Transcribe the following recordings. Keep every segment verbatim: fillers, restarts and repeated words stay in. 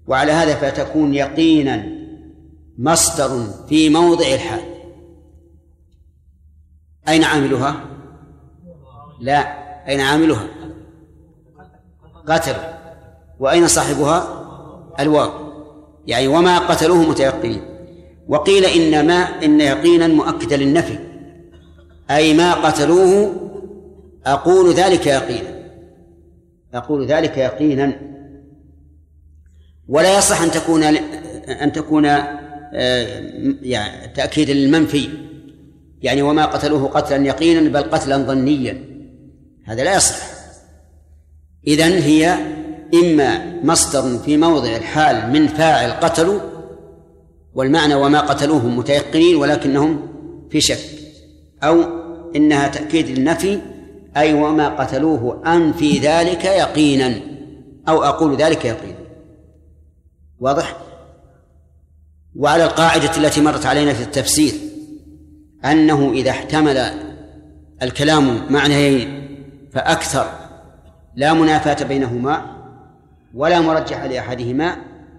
وعلى هذا فتكون يقينا مصدر في موضع الحال. أين عاملها؟ لا، أين عاملها؟ قتلوا. وأين صاحبها؟ الواو، يعني وما قتلوه متيقنين. وقيل إنما إن يقينا مؤكدا للنفي، أي ما قتلوه أقول ذلك يقينا، أقول ذلك يقينا. ولا يصح أن تكون أن تكون يعني تأكيد للمنفي، يعني وما قتلوه قتلا يقينا بل قتلا ظنيا، هذا لا يصح. إذن هي إما مصدر في موضع الحال من فاعل قتلوا، والمعنى وما قتلوه متيقنين ولكنهم في شك، أو إنها تأكيد للنفي، أي وما قتلوه أنفي ذلك يقينا، أو أقول ذلك يقينا. واضح؟ وعلى القاعدة التي مرت علينا في التفسير أنه إذا احتمل الكلام معنيين فأكثر لا منافاة بينهما ولا مرجح لأحدهما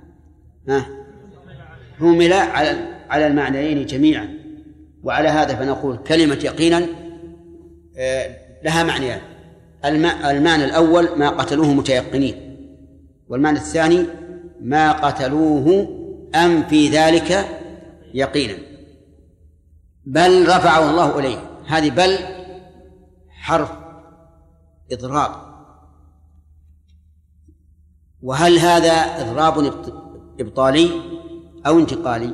حمل على على المعنيين جميعا. وعلى هذا فنقول كلمة يقينا لها معنيان: المعنى الأول ما قتلوه متيقنين، والمعنى الثاني ما قتلوه أنفي ذلك يقينا. بل رفعه الله إليه، هذه بل حرف إضراب. وهل هذا إضراب إبطالي أو انتقالي؟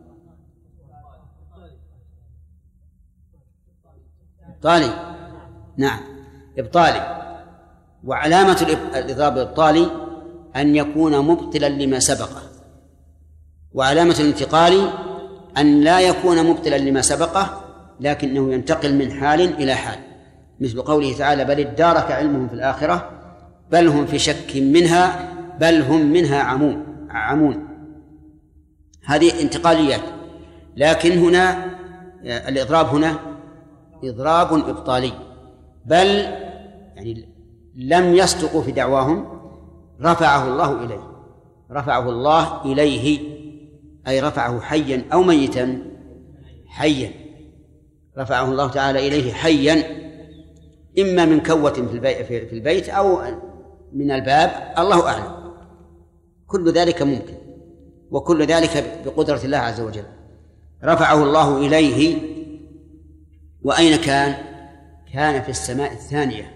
إبطالي، نعم إبطالي. وعلامة الإضراب الإبطالي أن يكون مبطلا لما سبقه، وعلامة الانتقال أن لا يكون مبطلا لما سبقه لكنه ينتقل من حال إلى حال، مثل قوله تعالى: بل ادارك علمهم في الآخرة بل هم في شك منها بل هم منها عمون عمون هذه انتقاليات. لكن هنا الإضراب هنا إضراب إبطالي، بل يعني لم يصدقوا في دعواهم، رفعه الله إليه، رفعه الله إليه أي رفعه حيا أو ميتا؟ حيا، رفعه الله تعالى إليه حيا، إما من كوة في البيت أو من الباب، الله أعلم. كل ذلك ممكن، وكل ذلك بقدرة الله عز وجل. رفعه الله إليه، وأين كان؟ كان في السماء الثانية.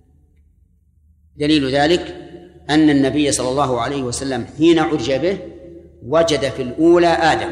دليل ذلك أن النبي صلى الله عليه وسلم حين عرج به وجد في الأولى آدم،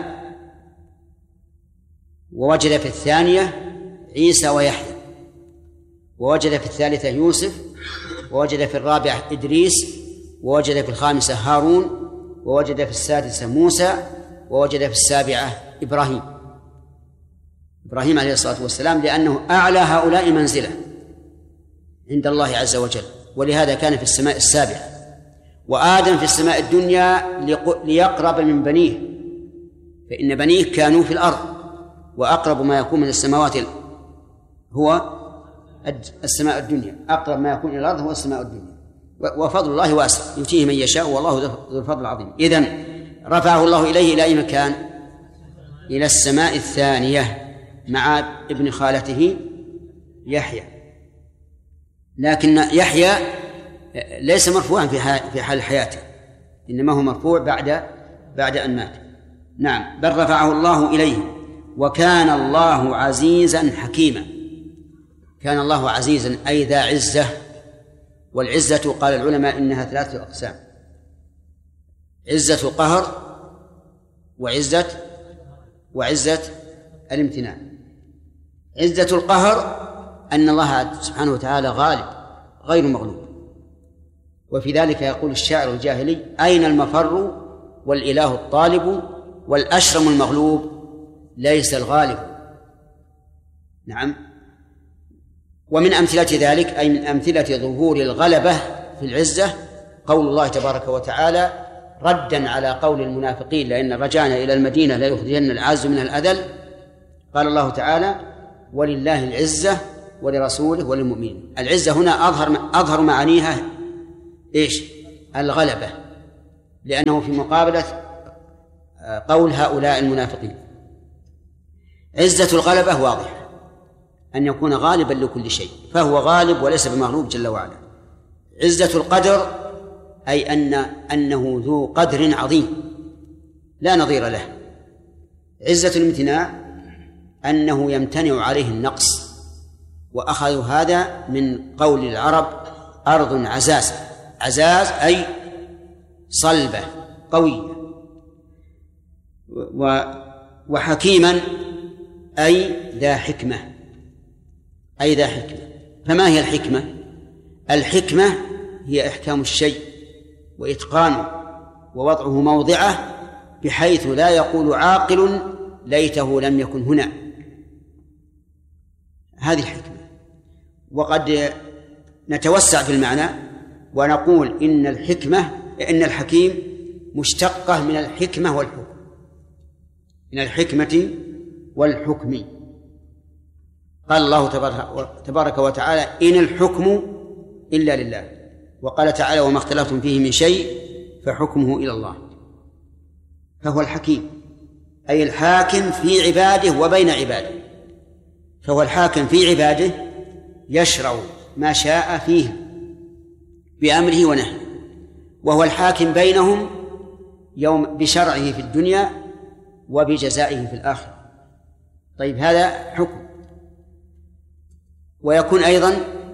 ووجد في الثانية عيسى ويحيى، ووجد في الثالثة يوسف، ووجد في الرابعة إدريس، ووجد في الخامسة هارون، ووجد في السادسة موسى، ووجد في السابعة إبراهيم إبراهيم عليه الصلاة والسلام، لأنه أعلى هؤلاء منزلة عند الله عز وجل، ولهذا كان في السماء السابعة. وآدم في السماء الدنيا ليقرب من بنيه، فإن بنيه كانوا في الأرض، وأقرب ما يكون من السماوات هو السماء الدنيا، أقرب ما يكون إلى الأرض هو السماء الدنيا. وفضل الله واسع يؤتيه من يشاء والله ذو الفضل العظيم. إذن رفعه الله إليه إلى أي مكان؟ إلى السماء الثانية مع ابن خالته يحيى. لكن يحيى ليس مرفوعا في حال حياته، إنما هو مرفوع بعد بعد أن مات. نعم، بل رفعه الله إليه، وكان الله عزيزا حكيما. كان الله عزيزا أي ذا عزة، والعزة قال العلماء إنها ثلاثة أقسام: عزة قهر، وعزة وعزة الامتنان. عزة القهر أن الله سبحانه وتعالى غالب غير مغلوب، وفي ذلك يقول الشاعر الجاهلي: أين المفر والإله الطالب والأشرم المغلوب ليس الغالب. نعم. ومن أمثلة ذلك أي من أمثلة ظهور الغلبة في العزة قول الله تبارك وتعالى ردا على قول المنافقين: لئن رجعنا إلى المدينة ليخرجن الأعز منها الأذل. قال الله تعالى: ولله العزة ولرسوله وللمؤمنين. العزة هنا أظهر أظهر معانيها إيش؟ الغلبة، لأنه في مقابلة قول هؤلاء المنافقين. عزة الغلبة واضح، أن يكون غالبا لكل شيء، فهو غالب وليس بمغلوب جل وعلا. عزة القدر أي أن أنه ذو قدر عظيم لا نظير له. عزة الامتناع أنه يمتنع عليه النقص، وأخذوا هذا من قول العرب أرض عزاز. عزاز أي صلبة قوية. وحكيما أي ذا حكمة، أي ذا حكمة. فما هي الحكمة؟ الحكمة هي إحكام الشيء وإتقانه ووضعه موضعه بحيث لا يقول عاقل ليته لم يكن هنا. هذه الحكمة. وقد نتوسع في المعنى ونقول إن الحكمة إن الحكيم مشتقة من الحكمة والحكم، من الحكمة والحكم. قال الله تبارك وتعالى إن الحكم إلا لله، وقال تعالى وما اختلفتم فيه من شيء فحكمه إلى الله. فهو الحكيم أي الحاكم في عباده وبين عباده، فهو الحاكم في عباده يشرع ما شاء فيه بأمره ونهيه، وهو الحاكم بينهم يوم بشرعه في الدنيا وبجزائه في الآخرة. طيب هذا حكم. ويكون أيضا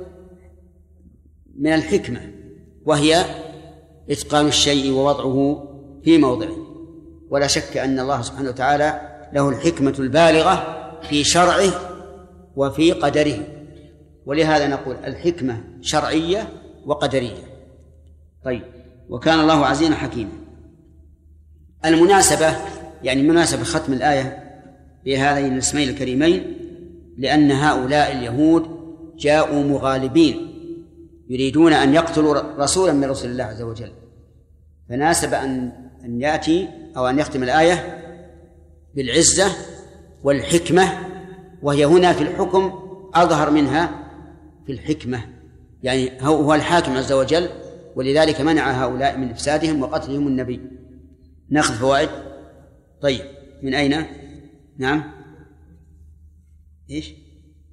من الحكمة وهي إتقان الشيء ووضعه في موضعه. ولا شك أن الله سبحانه وتعالى له الحكمة البالغة في شرعه وفي قدره، ولهذا نقول الحكمة شرعية وقدرية. طيب وكان الله عزيزا حكيما. المناسبة يعني مناسبة ختم الآية بهذين الاسمين الكريمين لأن هؤلاء اليهود جاءوا مغالبين يريدون أن يقتلوا رسولا من رسل الله عز وجل، فناسب أن أن يأتي أو أن يختم الآية بالعزة والحكمة، وهي هنا في الحكم أظهر منها في الحكمة، يعني هو الحاكم عز وجل، ولذلك منع هؤلاء من إفسادهم وقتلهم النبي. نأخذ فوائد. طيب من أين؟ نعم إيش؟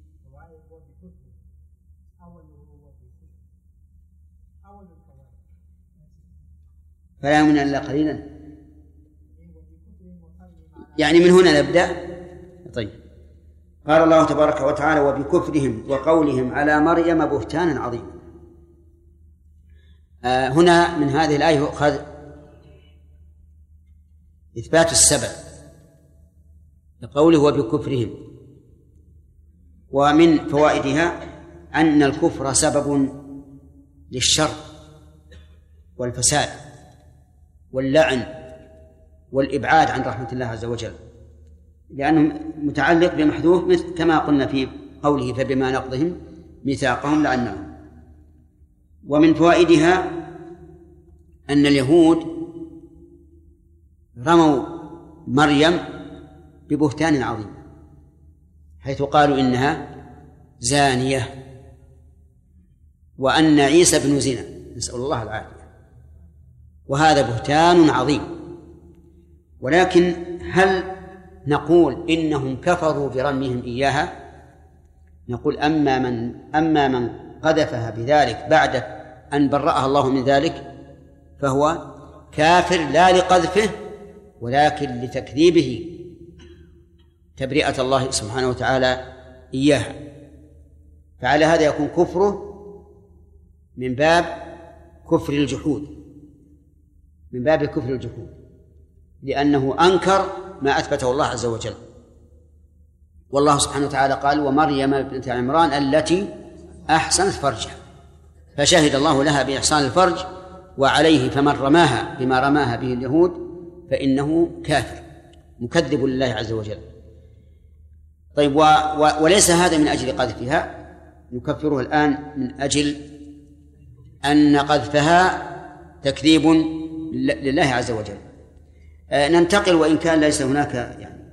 فلا يؤمن إلا قليلا، يعني من هنا نبدأ. طيب قال الله تبارك وتعالى وبكفرهم وقولهم على مريم بهتانا عظيما. آه هنا من هذه الآية يؤخذ إثبات السبب لقوله وبكفرهم، ومن فوائدها أن الكفر سبب للشر والفساد واللعن والإبعاد عن رحمة الله عز وجل، لأنه متعلق بمحذوف كما قلنا في قوله فبما نقضهم ميثاقهم لعناهم. ومن فوائدها أن اليهود رموا مريم ببهتان عظيم حيث قالوا إنها زانية وأن عيسى بن زنا، نسأل الله العافية، وهذا بهتان عظيم. ولكن هل نقول إنهم كفروا برميهم إياها؟ نقول أما من أما من قذفها بذلك بعد أن برأها الله من ذلك فهو كافر لا لقذفه ولكن لتكذيبه تبرئة الله سبحانه وتعالى إياها. فعلى هذا يكون كفره من باب كفر الجحود، من باب كفر الجحود، لأنه أنكر ما أثبته الله عز وجل. والله سبحانه وتعالى قال ومريم بنت عمران التي أحسنت فرجها، فشهد الله لها بإحسان الفرج، وعليه فمن رماها بما رماها به اليهود فإنه كافر مكذب لله عز وجل. طيب و... و... وليس هذا من أجل قذفها، نكفره الآن من أجل أن قذفها تكذيب لله عز وجل. آه ننتقل، وإن كان ليس هناك يعني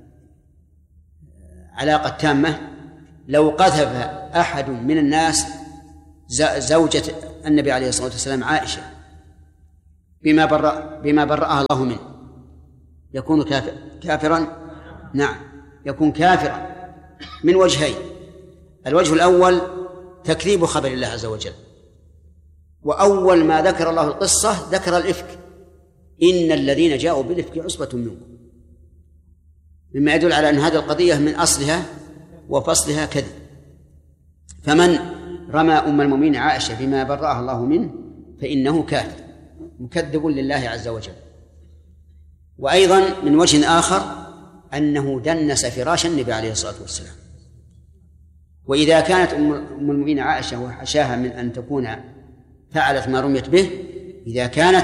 علاقة تامة، لو قذف أحد من الناس زوجة النبي عليه الصلاة والسلام عائشة بما برأ بما برأها الله منه يكون كافر كافرا؟ نعم، يكون كافرا من وجهين. الوجه الأول تكذيب خبر الله عز وجل، وأول ما ذكر الله القصة ذكر الإفك، إن الذين جاءوا بالإفك عصبة منكم، مما يدل على أن هذه القضية من أصلها وفصلها كذب. فمن رمى أم المؤمنين عائشة بما برأها الله منه فإنه كافر مكذب لله عز وجل. وأيضا من وجه آخر أنه دنس فراش النبي عليه الصلاة والسلام. وإذا كانت أم المؤمنين عائشة وحشاها من أن تكون فعلت ما رميت به، إذا كانت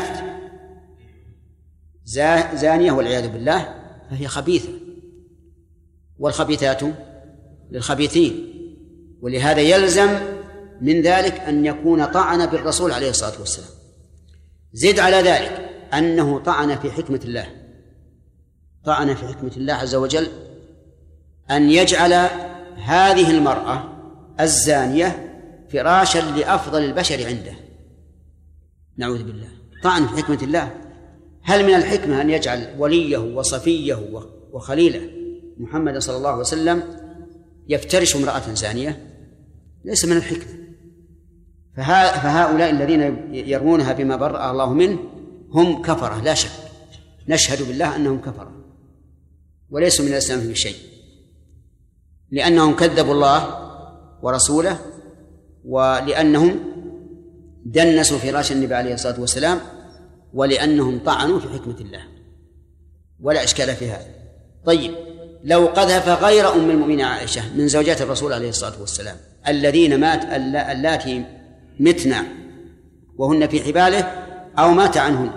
زانية والعياذ بالله فهي خبيثة، والخبيثات للخبيثين، ولهذا يلزم من ذلك أن يكون طعن بالرسول عليه الصلاة والسلام. زد على ذلك أنه طعن في حكمة الله، طعن في حكمة الله عز وجل أن يجعل هذه المرأة الزانية فراشا لأفضل البشر عنده، نعوذ بالله. طعن في حكمة الله. هل من الحكمة أن يجعل وليه وصفيه وخليله محمد صلى الله عليه وسلم يفترش امرأة زانية؟ ليس من الحكمة. فهؤلاء الذين يرمونها بما برأ الله منه هم كفرة لا شك، نشهد بالله أنهم كفرة وليسوا من الإسلام في شيء، لأنهم كذبوا الله ورسوله، ولأنهم دنسوا فراش النبي عليه الصلاة والسلام، ولأنهم طعنوا في حكمة الله، ولا إشكال في هذا. طيب، لو قذف غير أم المؤمنين عائشة من زوجات الرسول عليه الصلاة والسلام الذين مات اللاتي متنا وهن في حباله أو مات عنهن،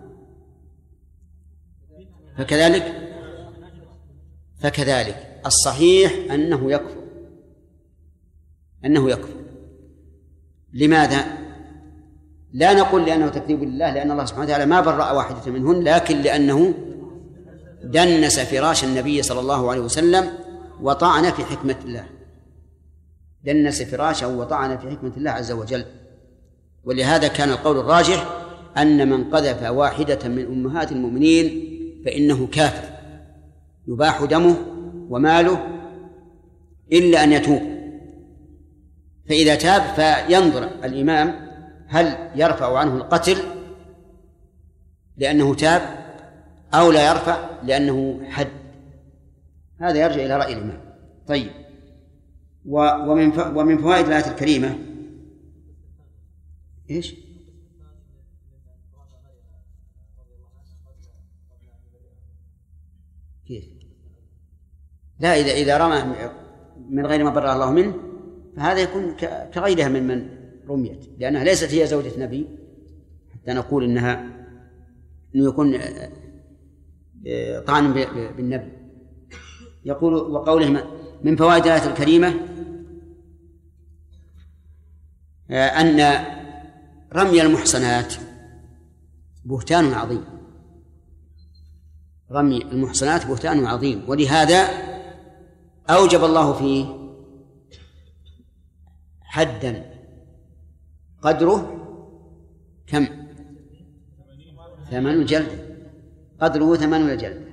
فكذلك فكذلك الصحيح أنه يكفر، أنه يكفر. لماذا؟ لا نقول لأنه تكذيب لله، لأن الله سبحانه وتعالى ما برأ واحدة منهن، لكن لأنه دنس فراش النبي صلى الله عليه وسلم وطعن في حكمة الله، دنس فراشه وطعن في حكمة الله عز وجل. ولهذا كان القول الراجح أن من قذف واحدة من أمهات المؤمنين فإنه كافر يباح دمه وماله إلا أن يتوب. فإذا تاب فينظر الإمام هل يرفع عنه القتل لأنه تاب أو لا يرفع لأنه حد. هذا يرجع إلى رأي الإمام. طيب، ومن ومن فوائد الآية الكريمة إيش؟ كيف؟ لا، إذا إذا رمى من غير ما برأ الله منه فهذا يكون كغيرها من من رميت، لأنها ليست هي زوجة نبي حتى نقول إنها إنه يكون طعن بالنبي. يقول وقوله من فوائد الآية الكريمة أن رمي المحصنات بهتان عظيم، رمي المحصنات بهتان عظيم، ولهذا أوجب الله فيه حدا قدره كم؟ ثمانون جلدة، قدره ثمانون جلدة.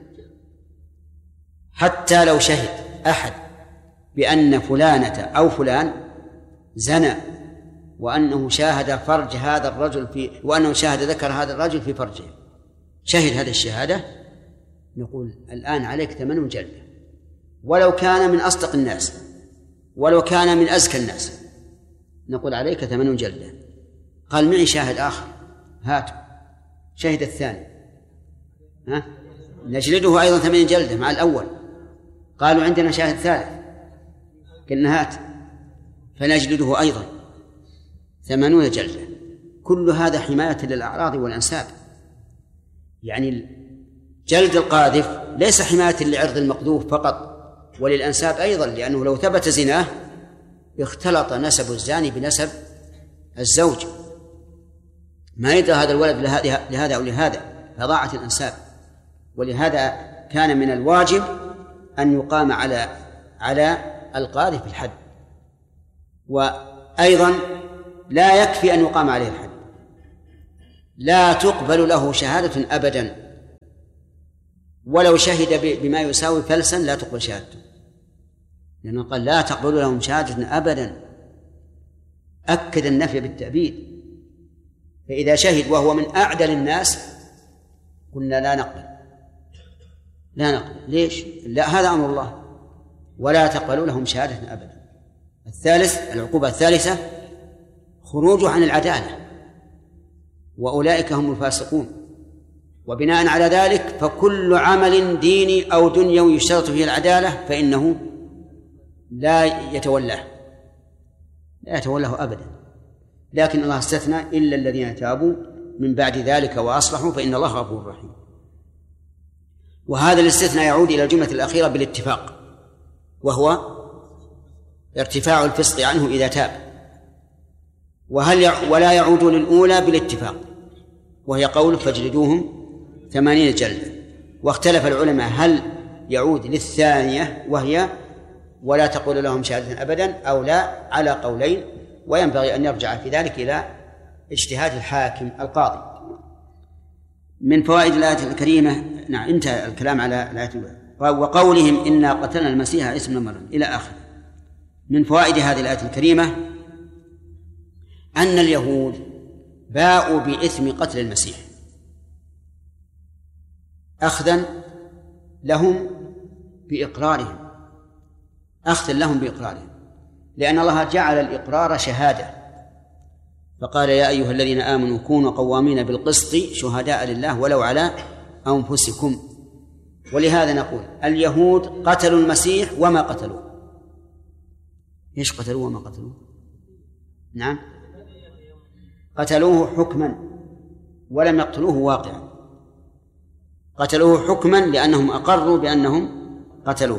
حتى لو شهد أحد بأن فلانة أو فلان زنى وأنه شاهد فرج هذا الرجل في وأنه شاهد ذكر هذا الرجل في فرجه، شهد هذه الشهادة، نقول الآن عليك ثمانون جلدة، ولو كان من أصدق الناس ولو كان من أزكى الناس نقول عليك ثمانون جلدة. قال معي شاهد آخر، هاتوا. شهد الثاني، ها؟ نجلده أيضا ثمانين جلدة مع الأول. قالوا عندنا شاهد ثالث، قلنا هات، فنجلده أيضا ثمانون جلدة. كل هذا حماية للأعراض والأنساب. يعني جلد القاذف ليس حماية لعرض المقذوف فقط، وللأنساب أيضا، لأنه لو ثبت زناه اختلط نسب الزاني بنسب الزوج، ما يدرى هذا الولد لهذا أو لهذا، فضاعت الأنساب. ولهذا كان من الواجب أن يقام على على القاذف الحد، وأيضا لا يكفي أن يقام عليه الحد، لا تقبل له شهادة أبدا، ولو شهد بما يساوي فلسا لا تقبل شهادته، لأنه قال لا تقبل لهم شهادة أبدا، أكد النفي بالتأبيد. فإذا شهد وهو من أعدل الناس قلنا لا نقبل لا نقبل ليش؟ لا، هذا أمر الله، ولا تقبلوا لهم شهادة أبدا. الثالث، العقوبة الثالثة خروجه عن العدالة، وأولئك هم الفاسقون. وبناء على ذلك فكل عمل ديني أو دنيوي يشترط فيه العدالة فإنه لا يتولاه لا يتولاه أبدا. لكن الله استثنى إلا الذين تابوا من بعد ذلك وأصلحوا فإن الله غفور رحيم. وهذا الاستثناء يعود إلى الجملة الأخيرة بالاتفاق، وهو ارتفاع الفسق عنه إذا تاب، وهل يع... ولا يعود للأولى بالاتفاق، وهي قول فاجلدوهم ثمانين جلدة. واختلف العلماء هل يعود للثانية وهي ولا تقول لهم شهادة أبدا أو لا، على قولين، وينبغي أن يرجع في ذلك إلى اجتهاد الحاكم القاضي. من فوائد الآية الكريمة، نعم انتهى الكلام على الآية، وقولهم إنا قتلنا المسيح عيسى ابن مريم إلى آخره. من فوائد هذه الآية الكريمة أن اليهود باءوا بإثم قتل المسيح أخذا لهم بإقرارهم أخذا لهم بإقرارهم لأن الله جعل الإقرار شهادة، فقال يا أيها الذين آمنوا كونوا قوامين بالقسط شهداء لله ولو على أنفسكم. ولهذا نقول اليهود قتلوا المسيح وما قتلوه. إيش قتلوه وما قتلوه؟ نعم، قتلوه حكما ولم يقتلوه واقعا. قتلوه حكما لأنهم أقروا بأنهم قتلوه،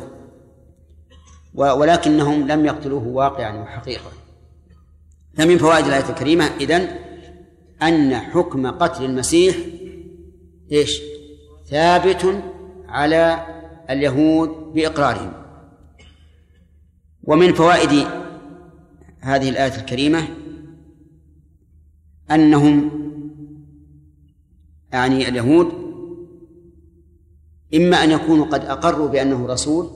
ولكنهم لم يقتلوه واقعا وحقيقة. فمن فوائد الآية الكريمة إذن أن حكم قتل المسيح إيش؟ ثابت على اليهود بإقرارهم. ومن فوائد هذه الآية الكريمة أنهم يعني اليهود إما أن يكونوا قد أقروا بأنه رسول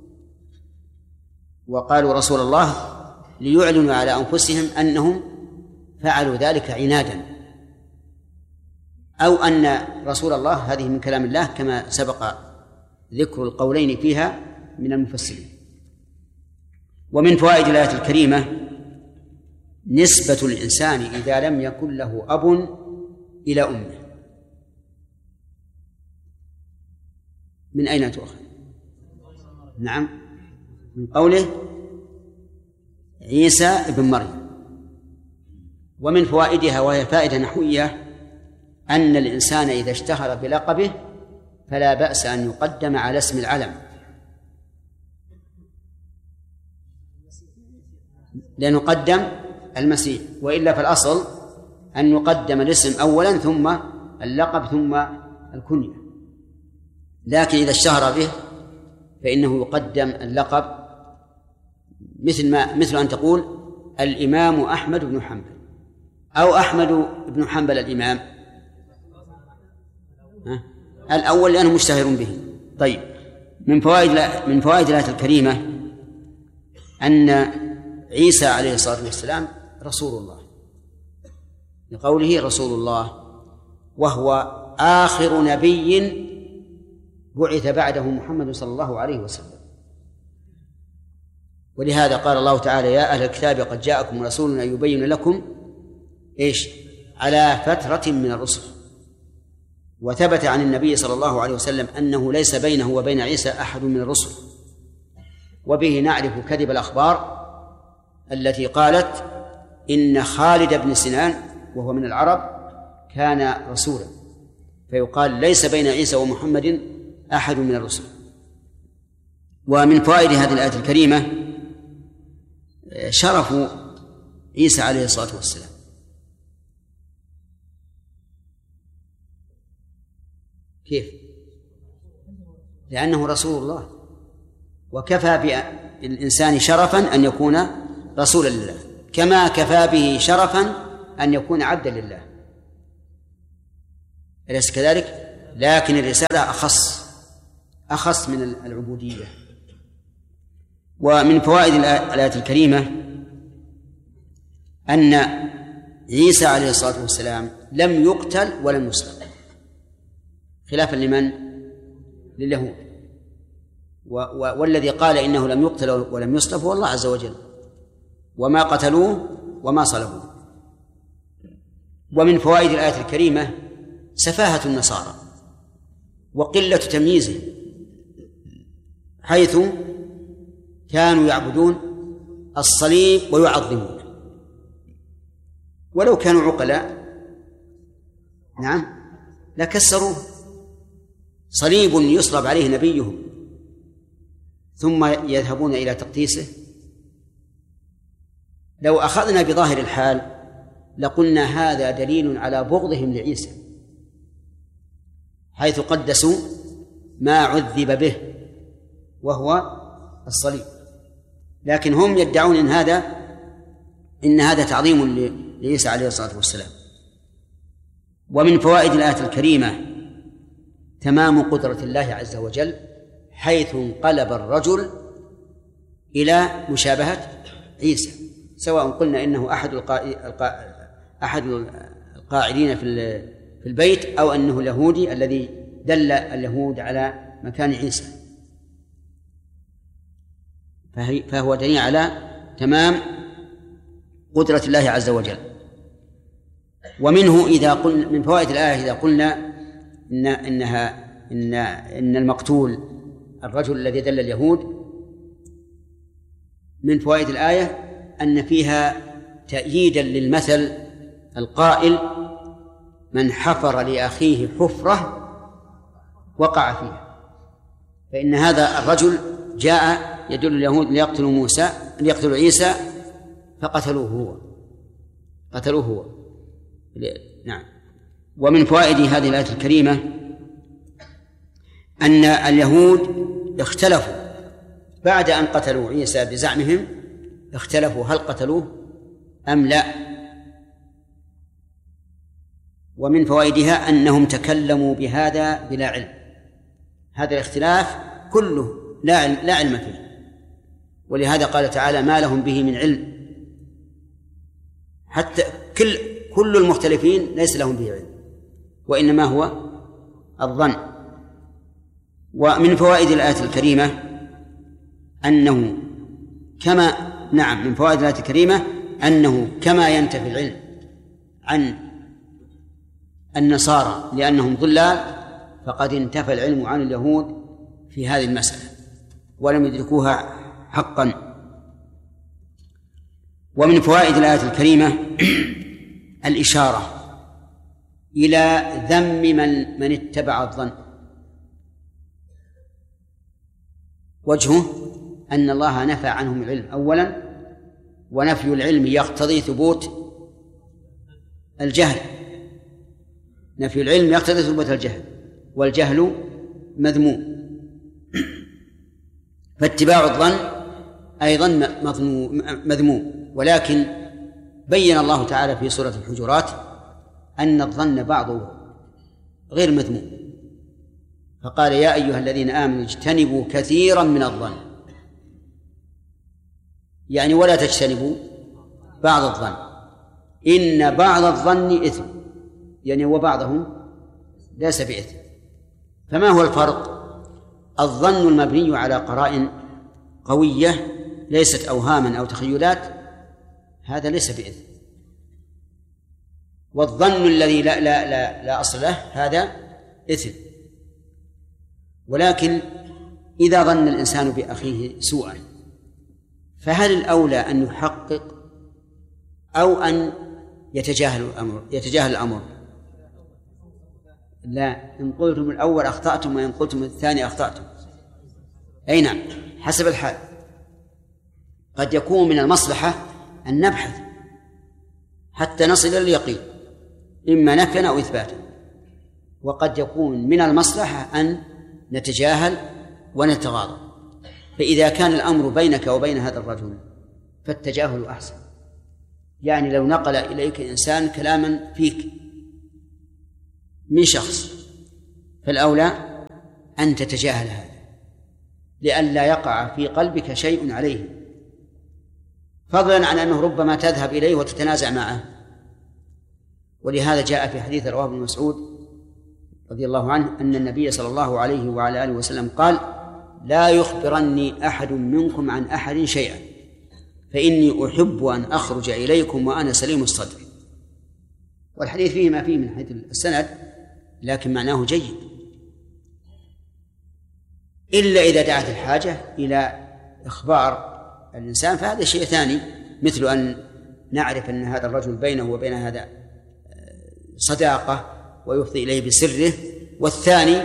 وقالوا رسول الله ليعلنوا على أنفسهم أنهم فعلوا ذلك عنادا، أو أن رسول الله هذه من كلام الله كما سبق ذكر القولين فيها من المفسرين. ومن فوائد الآية الكريمة نسبة الإنسان إذا لم يكن له أب إلى أمه. من أين تؤخذ؟ نعم، من قوله عيسى ابن مريم. ومن فوائدها وهي فائدة نحوية أن الإنسان إذا اشتهر بلقبه فلا بأس أن يقدم على اسم العلم، لنقدم المسيح، وإلا فالأصل أن يقدم الاسم أولا ثم اللقب ثم الكنية، لكن إذا اشتهر به فإنه يقدم اللقب، مثل ما مثل أن تقول الإمام أحمد بن حنبل أو أحمد بن حنبل الإمام، ها؟ الأول لأنه مشتهر به. طيب، من فوائد من فوائد الآية الكريمة أن عيسى عليه الصلاة والسلام رسول الله، لقوله رسول الله، وهو آخر نبي بعث بعده محمد صلى الله عليه وسلم. ولهذا قال الله تعالى يا أهل الكتاب قد جاءكم رسولنا يبين لكم إيش على فترة من الرسل. وثبت عن النبي صلى الله عليه وسلم أنه ليس بينه وبين عيسى أحد من الرسل. وبه نعرف كذب الأخبار التي قالت إن خالد بن سنان وهو من العرب كان رسولا، فيقال ليس بين عيسى ومحمد أحد من الرسل. ومن فوائد هذه الآية الكريمة شرف عيسى عليه الصلاة والسلام، كيف؟ لأنه رسول الله، وكفى بالإنسان شرفا أن يكون رسولا لله، كما كفى به شرفا أن يكون عبدا لله. أليس كذلك؟ لكن الرسالة أخص أخص من العبودية. ومن فوائد الآية الكريمة أن عيسى عليه الصلاة والسلام لم يقتل ولم يصلب، خلافا لمن؟ لليهود. والذي قال إنه لم يقتل ولم يصلب هو الله عز وجل، وما قتلوه وما صلبوه. ومن فوائد الآية الكريمة سفاهة النصارى وقلة تمييزهم، حيث كانوا يعبدون الصليب ويعظمون، ولو كانوا عقلاء نعم لكسروه. صليب يصلب عليه نبيهم ثم يذهبون إلى تقديسه. لو أخذنا بظاهر الحال لقلنا هذا دليل على بغضهم لعيسى، حيث قدسوا ما عذب به وهو الصليب، لكن هم يدعون إن هذا إن هذا تعظيم لعيسى عليه الصلاة والسلام. ومن فوائد الآية الكريمة تمام قدرة الله عز وجل، حيث انقلب الرجل إلى مشابهة عيسى، سواء قلنا إنه أحد أحد القاعدين في البيت أو أنه اليهودي الذي دل اليهود على مكان عيسى، فهو دليل على تمام قدرة الله عز وجل. ومنه إذا قلنا من فوائد الآية إذا قلنا إن إنها إن إن المقتول الرجل الذي دل اليهود، من فوائد الآية أن فيها تأييدا للمثل القائل: من حفر لأخيه حفرة وقع فيها. فإن هذا الرجل جاء يدل اليهود ليقتلوا موسى ليقتلوا عيسى فقتلوه هو قتلوه هو نعم. ومن فوائد هذه الآية الكريمة أن اليهود اختلفوا بعد أن قتلوا عيسى بزعمهم، اختلفوا هل قتلوه أم لا. ومن فوائدها أنهم تكلموا بهذا بلا علم، هذا الاختلاف كله لا علم فيه، ولهذا قال تعالى: ما لهم به من علم. حتى كل كل المختلفين ليس لهم به علم، وإنما هو الظن. ومن فوائد الآية الكريمة أنه كما نعم من فوائد الآية الكريمة أنه كما ينتفي العلم عن النصارى لأنهم ضلال، فقد انتفى العلم عن اليهود في هذه المسألة ولم يدركوها حقا. ومن فوائد الآية الكريمة الإشارة إلى ذم من من اتبع الظن. وجهه أن الله نفى عنهم العلم أولا، ونفي العلم يقتضي ثبوت الجهل، نفي العلم يقتضي ثبوت الجهل، والجهل مذموم. فاتباع الظن أيضا مذموم، ولكن بين الله تعالى في سورة الحجرات أن الظن بعضه غير مذموم، فقال: يا أيها الذين آمنوا اجتنبوا كثيرا من الظن، يعني ولا تجتنبوا بعض الظن، إن بعض الظن إثم، يعني وبعضهم ليس بإثم. فما هو الفرق؟ الظن المبني على قرائن قوية ليست أوهاما أو تخيلات هذا ليس بإثم، والظن الذي لا, لا, لا, لا أصل له هذا إثم. ولكن إذا ظن الإنسان بأخيه سوءا فهل الأولى أن يحقق أو أن يتجاهل الأمر يتجاهل الأمر؟ لا، إن قلتم الأول أخطأتم وإن قلتم الثاني أخطأتم. أي نعم، حسب الحال. قد يكون من المصلحة أن نبحث حتى نصل إلى اليقين، إما نفيا أو إثباتا، وقد يكون من المصلحة أن نتجاهل ونتغاضى. فإذا كان الأمر بينك وبين هذا الرجل فالتجاهل أحسن. يعني لو نقل إليك إنسان كلاما فيك من شخص، فالأولى أن تتجاهل هذا لئلا يقع في قلبك شيء عليه، فضلا عن أنه ربما تذهب إليه وتتنازع معه. ولهذا جاء في حديث رواه ابن مسعود رضي الله عنه أن النبي صلى الله عليه وعلى آله وسلم قال: لا يخبرني أحد منكم عن أحد شيئا فإني أحب أن أخرج إليكم وأنا سليم الصدر. والحديث فيه ما فيه من حيث السند، لكن معناه جيد، إلا إذا دعت الحاجة إلى إخبار الإنسان فهذا شيء ثاني، مثل أن نعرف أن هذا الرجل بينه وبين هذا صداقة ويفضي إليه بسره، والثاني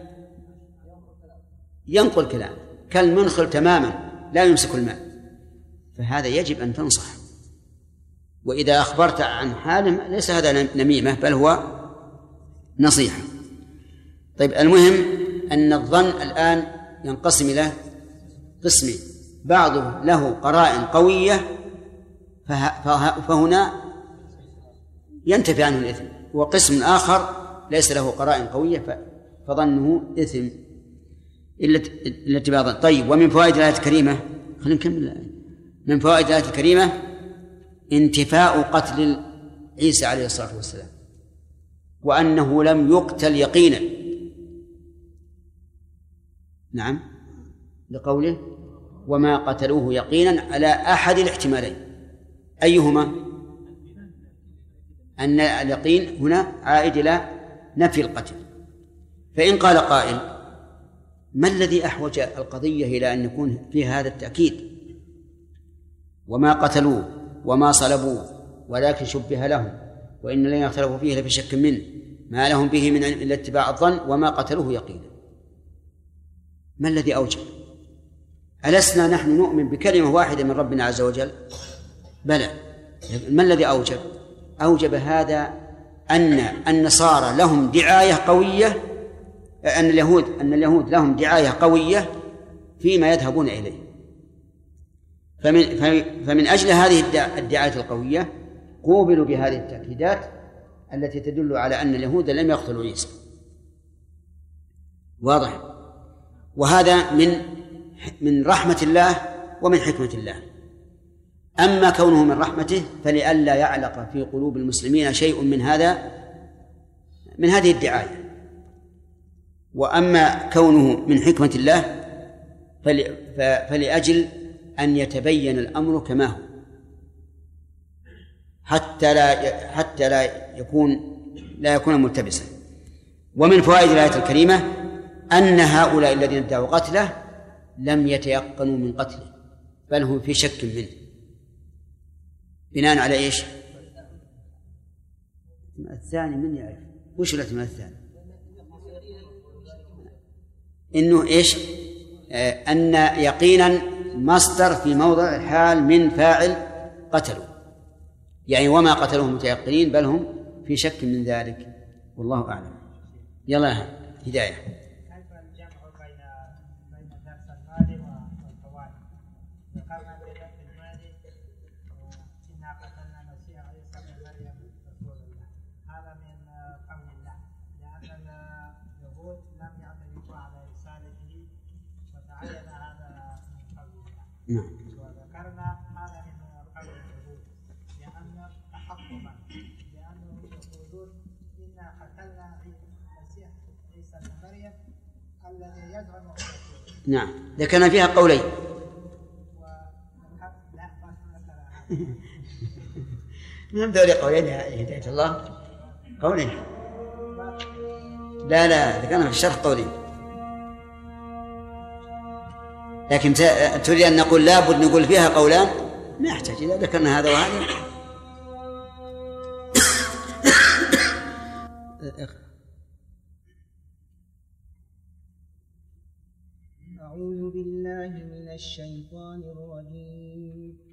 ينقل كلام كالمنخل تماما لا يمسك الماء، فهذا يجب أن تنصح. وإذا أخبرت عن حاله ليس هذا نميمة بل هو نصيحة. طيب، المهم أن الظن الآن ينقسم إلى قسمين: بعضه له قرائن قوية فهنا ينتفي عنه الإثم، وقسم آخر ليس له قرائن قوية فظنه إثم إلا اتباعا. طيب، ومن فوائد الآية الكريمة، خلينا نكمل الآية. من فوائد الآية الكريمة انتفاء قتل عيسى عليه الصلاة والسلام، وأنه لم يقتل يقينا. نعم، لقوله: وما قتلوه يقينا على أحد الاحتمالين. أيهما؟ أن اليقين هنا عائد إلى نفي القتل. فإن قال قائل: ما الذي أحوج القضية إلى أن يكون فيها هذا التأكيد؟ وما قتلوه وما صلبوه ولكن شبه لهم وإن الذين اختلفوا فيه لفي شك منه ما لهم به من إلا اتباع الظن وما قتلوه يقينا. ما الذي أوجب؟ ألسنا نحن نؤمن بكلمة واحدة من ربنا عز وجل؟ بلى. ما الذي أوجب؟ أوجب هذا أن النصارى لهم دعاية قوية، أن اليهود أن اليهود لهم دعاية قوية فيما يذهبون إليه. فمن فمن أجل هذه الدعاية القوية قوبلوا بهذه التأكيدات التي تدل على أن اليهود لم يقتلوا عيسى. واضح؟ وهذا من من رحمة الله ومن حكمة الله. أما كونه من رحمته فلئلا يعلق في قلوب المسلمين شيء من هذا من هذه الدعاية، وأما كونه من حكمة الله فلأجل أن يتبين الأمر كما هو، حتى لا حتى لا يكون لا يكون ملتبسا. ومن فوائد الآية الكريمة أن هؤلاء الذين ادعوا قتله لم يتيقنوا من قتله بل هم في شك منه. بناء على إيش؟ الثاني من يعرف وش الاحتمال الثاني؟ إنه إيش؟ آه أن يقينا مصدر في موضع الحال من فاعل قتلوا، يعني وما قتلوهم متيقنين بل هم في شك من ذلك، والله أعلم. يلا هداية. كيف الجمع بين بين درس المال والفوائد؟ ذكرنا في درس المال إنا قتلنا المسيح عيسى بن مريم رسول الله، هذا من قول الله، لأن اليهود لم يعترفوا على رسالته وتعين هذا من قول الله. نعم. وذكرنا هذا من قول اليهود لأن تحكما، لأنهم يقولون إنا قتلنا المسيح عيسى بن مريم الذي يزعم. نعم، ذكرنا فيها قولين. من ذولي قولين يا هداية الله؟ قولين. لا لا ذكرنا في الشرح قولين، لكن تريد أن نقول لابد نقول فيها قولان، ما يحتاج إذا ذكرنا هذا وهذا. أعوذ بالله من الشيطان الرجيم.